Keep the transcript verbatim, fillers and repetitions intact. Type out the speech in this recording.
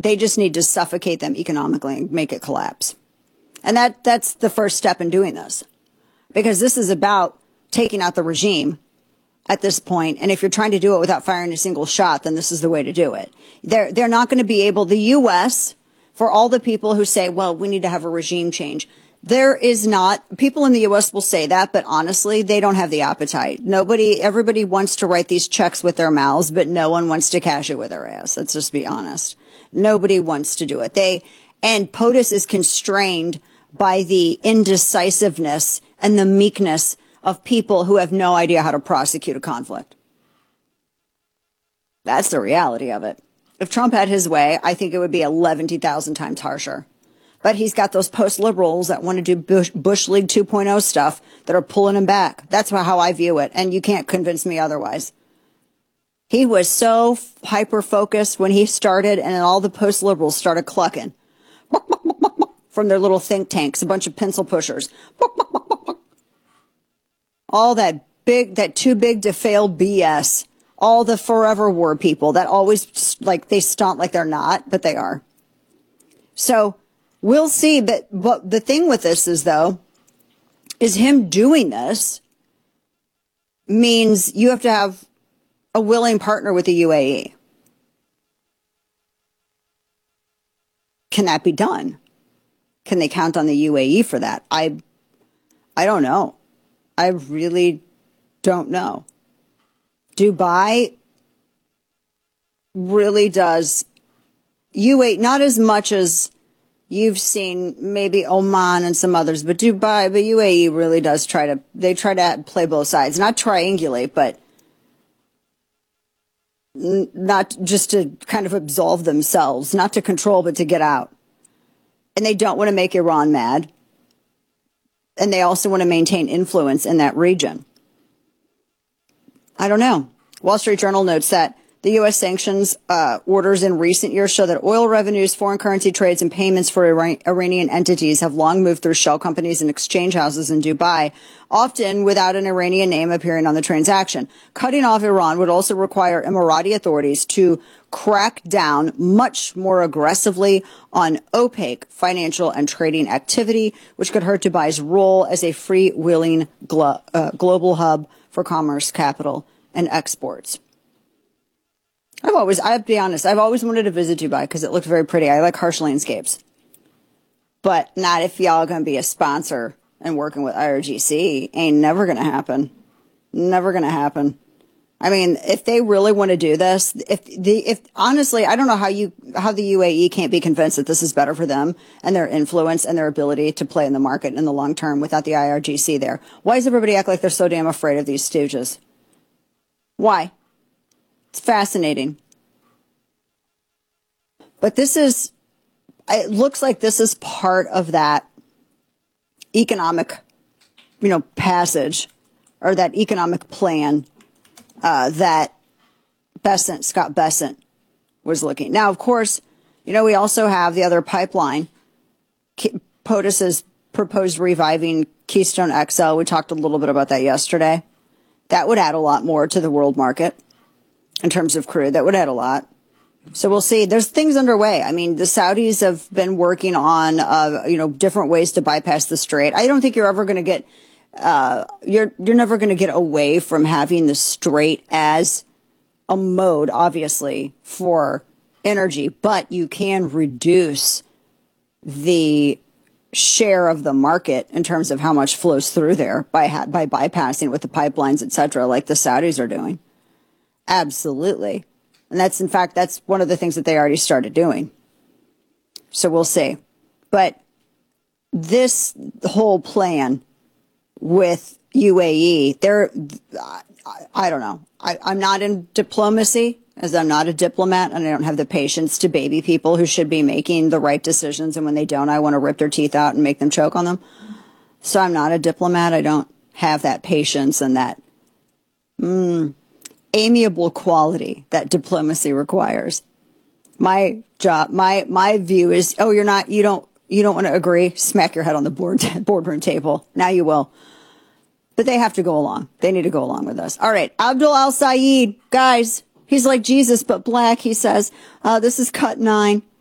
They just need to suffocate them economically and make it collapse. And that that's the first step in doing this, because this is about taking out the regime at this point. And if you're trying to do it without firing a single shot, then this is the way to do it. They're, they're not going to be able, the U S, for all the people who say, well, we need to have a regime change. There is not, people in the U S will say that, but honestly, they don't have the appetite. Nobody, everybody wants to write these checks with their mouths, but no one wants to cash it with their ass. Let's just be honest. Nobody wants to do it. They, and POTUS is constrained by the indecisiveness and the meekness of people who have no idea how to prosecute a conflict. That's the reality of it. If Trump had his way, I think it would be eleven thousand times harsher. But he's got those post-liberals that want to do Bush, Bush League two point oh stuff that are pulling him back. That's how I view it, and you can't convince me otherwise. He was so hyper-focused when he started, and then all the post-liberals started clucking from their little think tanks, a bunch of pencil pushers. All that big, that too big to fail B S. All the forever war people that always, like, they stunt like they're not, but they are. So we'll see. But, but the thing with this is, though, is him doing this means you have to have a willing partner with the U A E. Can that be done? Can they count on the U A E for that? I, I don't know. I really don't know. Dubai really does U A E, not as much as you've seen maybe Oman and some others, but Dubai, but U A E really does try to, they try to play both sides, not triangulate, but n- not just to kind of absolve themselves, not to control, but to get out. And they don't want to make Iran mad. And they also want to maintain influence in that region. I don't know. Wall Street Journal notes that the U S sanctions uh, orders in recent years show that oil revenues, foreign currency trades, and payments for Iran- Iranian entities have long moved through shell companies and exchange houses in Dubai, often without an Iranian name appearing on the transaction. Cutting off Iran would also require Emirati authorities to crack down much more aggressively on opaque financial and trading activity, which could hurt Dubai's role as a freewheeling glo- uh, global hub for commerce, capital, and exports. I've always, I have to be honest, I've always wanted to visit Dubai because it looked very pretty. I like harsh landscapes. But not if y'all going to be a sponsor and working with I R G C. Ain't never going to happen. Never going to happen. I mean, if they really want to do this, if the, if honestly, I don't know how you, how the U A E can't be convinced that this is better for them and their influence and their ability to play in the market in the long term without the I R G C there. Why does everybody act like they're so damn afraid of these stooges? Why? It's fascinating. But this is, it looks like this is part of that economic, you know, passage or that economic plan uh, that Bessent, Scott Bessent was looking. Now, of course, you know, we also have the other pipeline. POTUS has proposed reviving Keystone X L. We talked a little bit about that yesterday. That would add a lot more to the world market. In terms of crude, that would add a lot. So we'll see. There's things underway. I mean, the Saudis have been working on, uh, you know, different ways to bypass the strait. I don't think you're ever going to get, uh, you're, you're never going to get away from having the strait as a mode, obviously, for energy, but you can reduce the share of the market in terms of how much flows through there by, ha- by bypassing with the pipelines, et cetera, like the Saudis are doing. Absolutely. And that's, in fact, that's one of the things that they already started doing. So we'll see. But this whole plan with U A E, they're, I, I don't know. I, I'm not in diplomacy, as I'm not a diplomat, and I don't have the patience to baby people who should be making the right decisions. And when they don't, I want to rip their teeth out and make them choke on them. So I'm not a diplomat. I don't have that patience and that, mm, amiable quality that diplomacy requires. My job, my my view is, oh, you're not, you don't, you don't want to agree? Smack your head on the board boardroom table. Now you will. But they have to go along. They need to go along with us. All right, Abdul Al Sayed, guys, he's like Jesus but black. He says, uh, this is cut nine.